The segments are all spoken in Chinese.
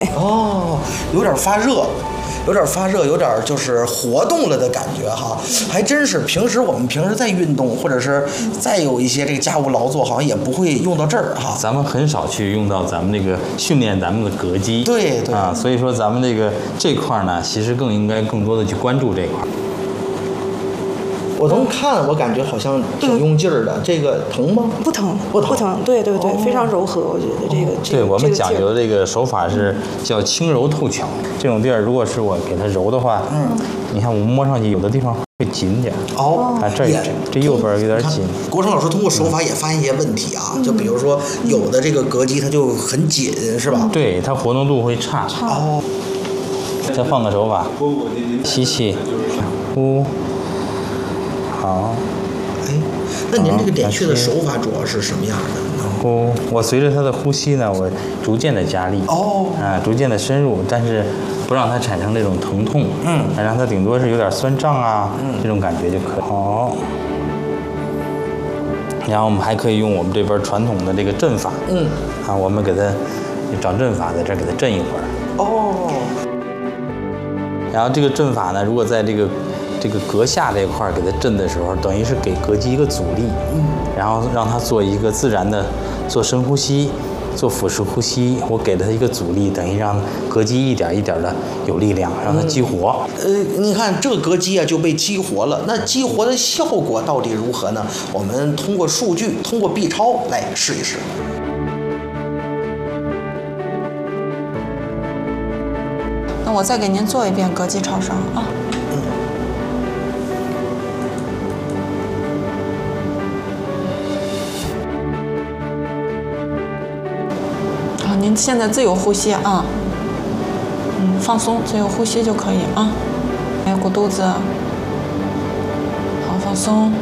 哦，有点发热。有点发热，有点就是活动了的感觉哈，还真是。我们平时在运动，或者是再有一些这个家务劳作，好像也不会用到这儿哈。 咱们很少去用到咱们这个训练咱们的膈肌， 对啊，所以说咱们这块呢，其实应该更多的去关注这块。 我从看，我感觉好像挺用劲儿的。这个疼吗？ 不疼，不疼。对，非常柔和，我觉得这个。 对，我们讲究的这个手法是叫轻柔透巧。这种地儿，如果是我给它揉的话，你看我们摸上去有的地方会紧点。 哦， 啊，这右边有点紧。 国成老师通过手法也发现一些问题啊，就比如说有的这个膈肌它就很紧，是吧？ 对，它活动度会差。 哦。 再换个手法，吸气，呼。好， 哎，那您这个点穴的手法主要是什么样的？ 呼，我随着它的呼吸呢，我逐渐的加力，逐渐的深入，但是不让它产生这种疼痛，让它顶多是有点酸胀啊，这种感觉就可以。好，然后我们还可以用我们这边传统的这个阵法，我们给它找阵法，在这儿给它震一会儿。哦，然后这个阵法呢，如果在这个膈下这块给它震的时候，等于是给膈肌一个阻力，然后让它做一个自然的做深呼吸，做腹式呼吸。我给它一个阻力，等于让膈肌一点一点的有力量，让它激活。 你看这个膈肌啊就被激活了，那激活的效果到底如何呢？我们通过数据，通过 B 超来试一试。 那我再给您做一遍膈肌超声啊。您现在自由呼吸啊，放松，自由呼吸就可以啊。哎，鼓肚子，好，放松，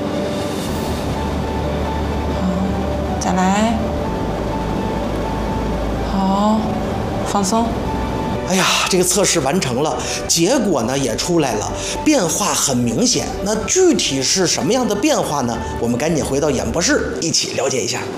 好，再来，好，放松。 哎呀，这个测试完成了，结果呢也出来了，变化很明显。那具体是什么样的变化呢？我们赶紧回到演播室，一起了解一下。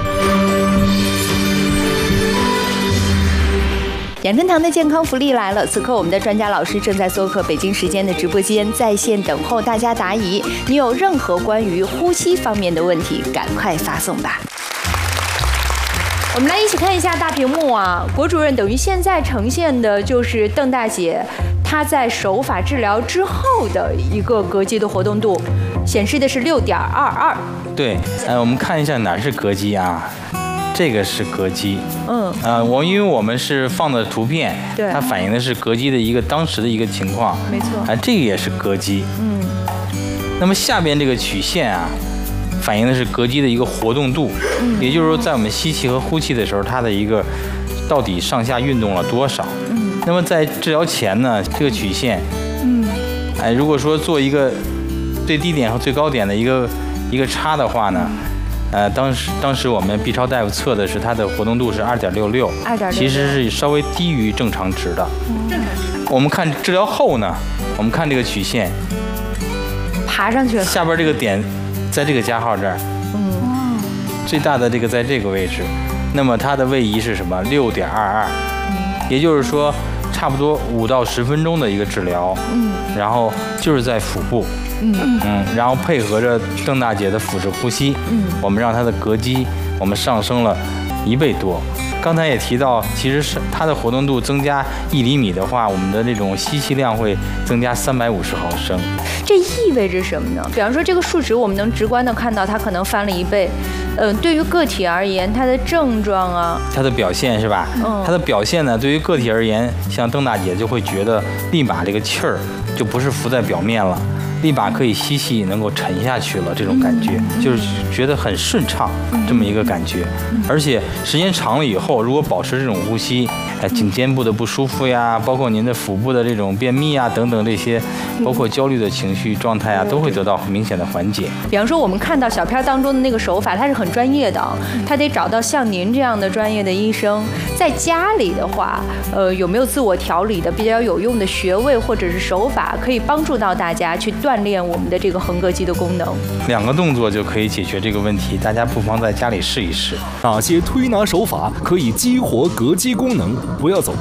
养生堂的健康福利来了！此刻我们的专家老师正在做客北京时间的直播间，在线等候大家答疑。你有任何关于呼吸方面的问题，赶快发送吧。我们来一起看一下大屏幕啊，郭主任等于现在呈现的就是邓大姐她在手法治疗之后的一个膈肌的活动度，显示的是6.22。 对，我们看一下哪是膈肌啊？这个是膈肌，因为我们是放的图片， 对， 它反映的是膈肌的一个当时的一个情况， 没错， 这个也是膈肌，那么下边这个曲线啊，反映的是膈肌的一个活动度，也就是说，在我们吸气和呼气的时候，它的一个到底上下运动了多少，那么在治疗前呢，这个曲线，如果说做一个最低点和最高点的一个差的话呢。当时我们 B 超大夫测的是它的活动度是2.66，其实是稍微低于正常值的。我们看治疗后呢，我们看这个曲线， 爬上去了， 下边这个点在这个加号这儿，最大的这个在这个位置，那么它的位移是什么？6.22，也就是说差不多5到10分钟的一个治疗，然后就是在腹部。然后配合着邓大姐的腹式呼吸，我们让她的膈肌我们上升了1倍多。刚才也提到，其实是它的活动度增加1厘米的话，我们的这种吸气量会增加350毫升。 这意味着什么呢？比方说这个数值，我们能直观的看到它可能翻了1倍。对于个体而言，它的症状啊， 它的表现是吧？它的表现呢，对于个体而言，像邓大姐就会觉得立马这个气儿就不是浮在表面了。立马可以吸气，能够沉下去了，这种感觉就是觉得很顺畅，这么一个感觉。而且时间长了以后，如果保持这种呼吸，颈肩部的不舒服呀，包括您的腹部的这种便秘啊等等这些，包括焦虑的情绪状态啊，都会得到明显的缓解。 比方说我们看到小片当中的那个手法，它是很专业的，它得找到像您这样的专业的医生。在家里的话，有没有自我调理的比较有用的穴位或者是手法，可以帮助到大家去锻炼我们的这个横膈肌的功能 ？2个动作就可以解决这个问题，大家不妨在家里试一试。 哪些推拿手法可以激活膈肌功能？不要走